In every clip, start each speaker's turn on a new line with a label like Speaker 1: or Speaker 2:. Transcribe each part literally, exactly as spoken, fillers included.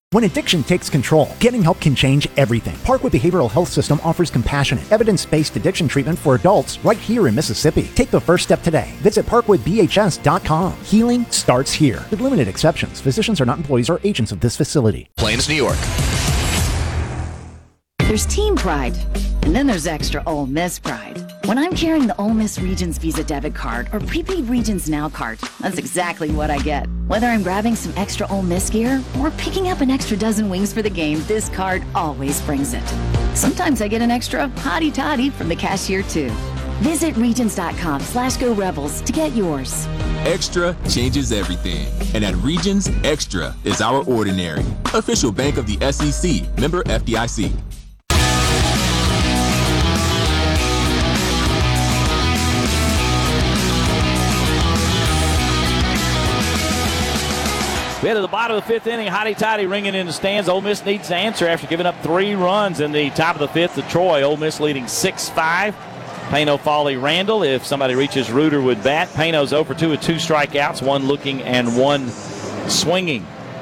Speaker 1: When addiction takes control, getting help can change everything. Parkwood Behavioral Health System offers compassionate, evidence-based addiction treatment for adults right here in Mississippi. Take the first step today. Visit parkwood b h s dot com. Healing starts here. With limited exceptions, physicians are not employees or agents of this facility.
Speaker 2: Plains, New York.
Speaker 3: There's team pride, and then there's extra Ole Miss pride. When I'm carrying the Ole Miss Regions Visa debit card or prepaid Regions Now card, that's exactly what I get. Whether I'm grabbing some extra Ole Miss gear or picking up an extra dozen wings for the game, this card always brings it. Sometimes I get an extra hottie toddy from the cashier too. Visit regions.com slash go rebels to get yours.
Speaker 4: Extra changes everything. And at Regions, Extra is our ordinary. Official bank of the S E C, member F D I C.
Speaker 5: We head to the bottom of the fifth inning. Hotty Toddy ringing in the stands. Ole Miss needs to answer after giving up three runs in the top of the fifth to Troy. Ole Miss leading six five. Pano, Foley, Randall. If somebody reaches Reuter with bat. Pano's oh for two with two strikeouts, one looking and one swinging.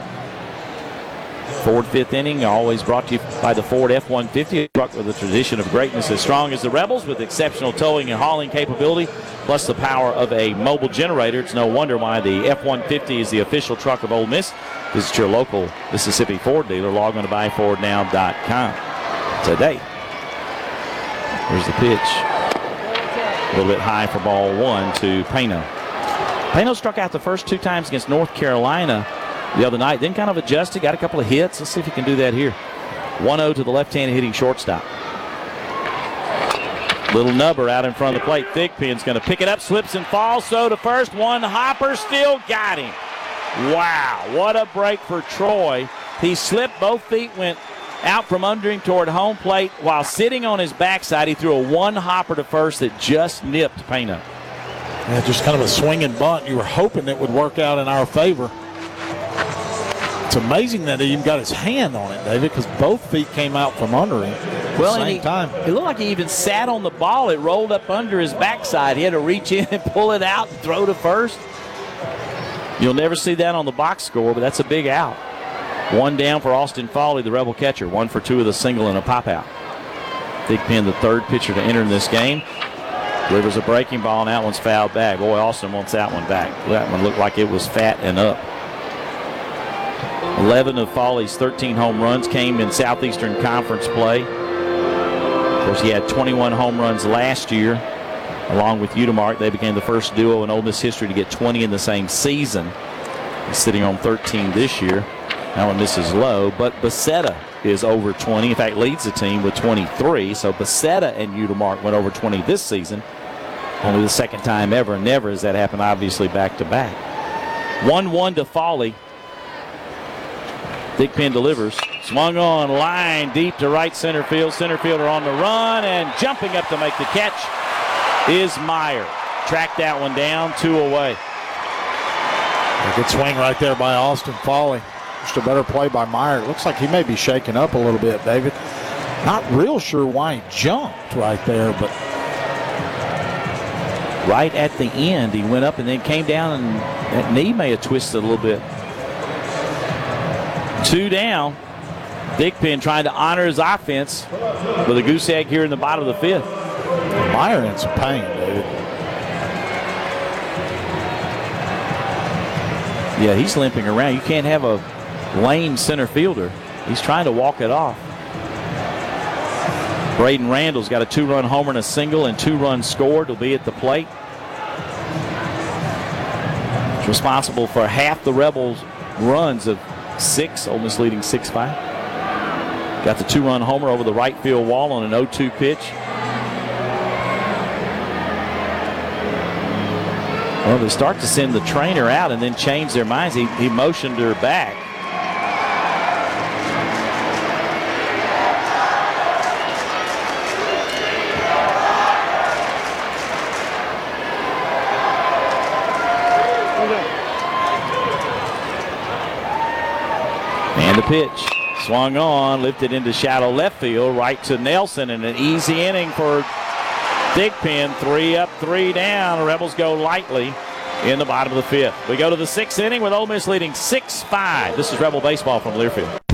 Speaker 5: Ford fifth inning, always brought to you by the Ford F one fifty, a truck with a tradition of greatness as strong as the Rebels, with exceptional towing and hauling capability, plus the power of a mobile generator. It's no wonder why the F one fifty is the official truck of Ole Miss. Visit your local Mississippi Ford dealer. Log on to buy ford now dot com today. Here's the pitch. A little bit high for ball one to Pano. Pano struck out the first two times against North Carolina the other night, then kind of adjusted, got a couple of hits. Let's see if he can do that here. one oh to the left-handed hitting shortstop. Little nubber out in front of the plate. Thigpen's going to pick it up, slips and falls. So to first, one hopper, still got him. Wow, what a break for Troy. He slipped, both feet went out from under him toward home plate. While sitting on his backside, he threw a one hopper to first that just nipped Pano.
Speaker 6: Yeah, just kind of a swinging bunt. You were hoping it would work out in our favor. It's amazing that he even got his hand on it, David, because both feet came out from under him at
Speaker 5: well,
Speaker 6: the same
Speaker 5: he,
Speaker 6: time.
Speaker 5: It looked like he even sat on the ball. It rolled up under his backside. He had to reach in and pull it out and throw to first. You'll never see that on the box score, but that's a big out. One down for Austin Foley, the Rebel catcher. One for two with a single and a pop out. Thigpen, the third pitcher to enter in this game. Delivers a breaking ball, and that one's fouled back. Boy, Austin wants that one back. That one looked like it was fat and up. eleven of Foley's thirteen home runs came in Southeastern Conference play. Of course, he had twenty-one home runs last year. Along with Udemark, they became the first duo in Ole Miss history to get twenty in the same season. He's sitting on thirteen this year. That one misses low, but Becerra is over twenty. In fact, leads the team with twenty-three. So Becerra and Udemark went over twenty this season. Only the second time ever, and never has that happened, obviously, back-to-back. one one to Foley. Thigpen delivers. Swung on, line deep to right center field. Center fielder on the run, and jumping up to make the catch is Meyer. Tracked that one down, two away.
Speaker 6: A good swing right there by Austin Foley. Just a better play by Meyer. It looks like he may be shaken up a little bit, David. Not real sure why he jumped right there, but
Speaker 5: right at the end, he went up and then came down, and that knee may have twisted a little bit. Two down. Thigpen trying to honor his offense with a goose egg here in the bottom of the fifth.
Speaker 6: Meyer in some pain, David.
Speaker 5: Yeah, he's limping around. You can't have a lame center fielder. He's trying to walk it off. Braden Randall's got a two-run homer and a single and two runs scored. Will be at the plate. He's responsible for half the Rebels' runs of six. Ole Miss leading six five. Got the two-run homer over the right field wall on an oh two pitch. Well, they start to send the trainer out and then change their minds. He, he motioned her back. And the pitch. Swung on, lifted into shallow left field, right to Nelson, and an easy inning for Thigpen. Three up, three down. Rebels go lightly in the bottom of the fifth. We go to the sixth inning with Ole Miss leading six five. This is Rebel Baseball from Learfield.